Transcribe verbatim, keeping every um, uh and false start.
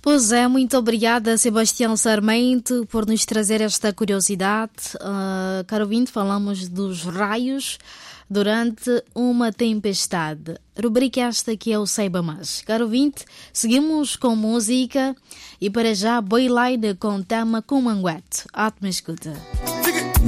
Pois é, muito obrigada, Sebastião Sarmento, por nos trazer esta curiosidade. Uh, caro ouvinte, falamos dos raios durante uma tempestade. Rubrica esta que é o Saiba Mais. Caro ouvinte, seguimos com música e para já Boyline com tema Kumanguete. Ótima escuta.